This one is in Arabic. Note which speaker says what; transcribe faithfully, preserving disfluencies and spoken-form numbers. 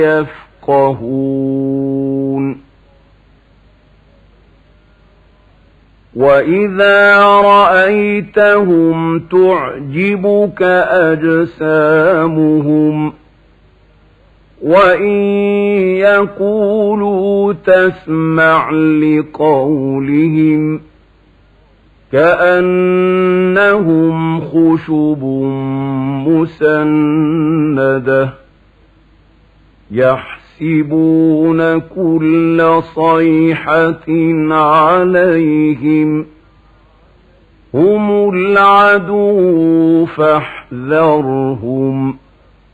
Speaker 1: يفقهون وإذا رأيتهم تعجبك أجسامهم وإن يقولوا تسمع لقولهم كأنهم خشب مسندة يحسبون كل صيحة عليهم هم العدو فاحذرهم